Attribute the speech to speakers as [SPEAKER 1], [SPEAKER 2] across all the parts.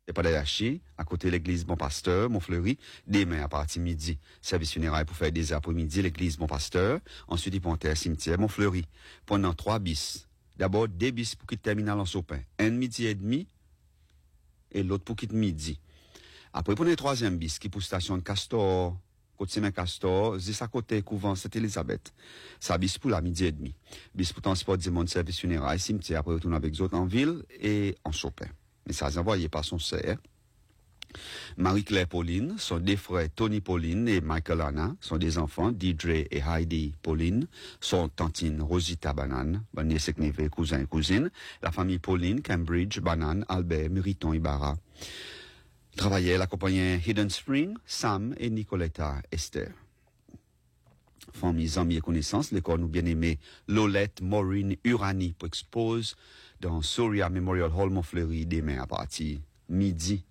[SPEAKER 1] et pas d'Ayachi, à côté de l'église Bon Pasteur, Montfleury, demain à partir midi. Service funéraire pour faire des après-midi, l'église Bon Pasteur. Ensuite, ils montent à cimetière Montfleury. Pendant 3 bis. D'abord, 2 bis pour quitter terminal en Sopin. Un midi et demi, et l'autre pour quitter midi. Après, prenez le 3e bis, qui pour station de Castor, côté Semen Castor, juste à côté couvent Sainte-Élisabeth. Ça bis pour la midi et demi. Bis pour transport du monde, service funéraire, cimetière, après retourner avec autres en ville et en Sopin. Mais ça envoyé par son sœur. Marie-Claire Pauline, sont des frères Tony Pauline et Michael Anna, sont des enfants, Didre et Heidi Pauline, sont tantine Rosita Banane, nièce et neveu, cousin et cousine, la famille Pauline, Cambridge, Banane, Albert, Meriton, Ibarra. Travaillait l'accompagnait Hidden Spring, Sam et Nicoletta Esther. Famille, amis et connaissances, l'école nous bien-aimé Lolette Maureen Urani pour expose dans Soria Memorial Hall Montfleury demain à partir midi.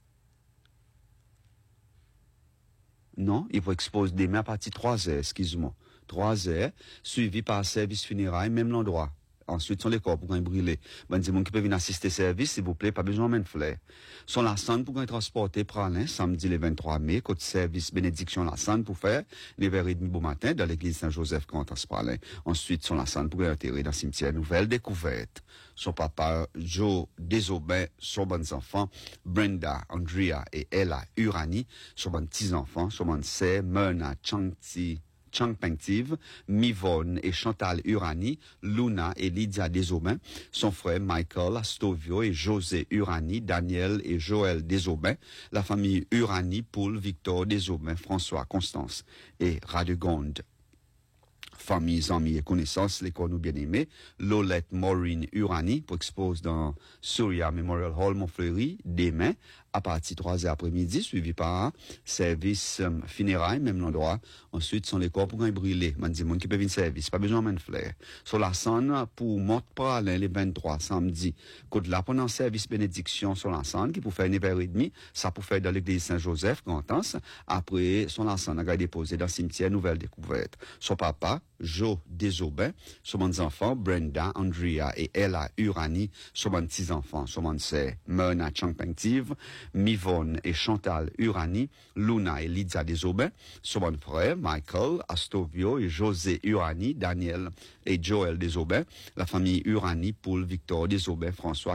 [SPEAKER 1] Non, il faut exposer demain à partir de 3 heures, excuse-moi. 3 heures, suivi par service funéraire, même l'endroit. Ensuite, sont les corps pour qu'on brûler. Ben, des gens qui peuvent venir assister service, s'il vous plaît, pas besoin de fleurs. Sont la scène pour qu'on transporter Pralin, samedi le 23 mai, côté service bénédiction la scène pour faire, 9h30 beau matin, dans l'église Saint-Joseph, quand on Pralin. Ensuite, sont la scène pour qu'on enterrer dans le cimetière nouvelle découverte. Son papa, Joe Desaubin, son bonnes enfants, Brenda, Andrea et Ella Urani, son bonnes petits enfants, son bonnes sœurs, Myrna, Chang Pentive, Mivonne et Chantal Urani, Luna et Lydia Desaubin, son frère Michael Astovio et José Urani, Daniel et Joël Desaubin, la famille Urani, Paul, Victor Desaubin, François, Constance et Radegonde. Familles, amis et connaissances, l'école nous bien-aimés, Lolette Maureen Urani, pour expose dans Soria Memorial Hall Montfleury, demain, à partir de 3 heures après-midi, suivi par service funérailles, même l'endroit. Ensuite, sont les corps pour qu'ils brûler. Man dit, monde qui peut venir service, pas besoin de fleurs. Sur la scène, pour Montpralin, les 23, samedi, côté là, pendant service bénédiction sur la scène, qui pour faire 9h30, ça pour faire dans l'église Saint-Joseph, Grandance. Après, sur la scène, on a déposé dans le cimetière Nouvelle Découverte. Son papa, Joe Desaubin, son bonnes enfants, Brenda, Andrea et Ella Urani, son bonnes petits enfants, son bonnes sœurs, Myrna Changpentive, Mivonne et Chantal Urani, Luna et Lydia Desaubin, son bon frère, Michael, Astovio et José Urani, Daniel et Joël Desaubin, la famille Urani, Paul, Victor Desaubin, François,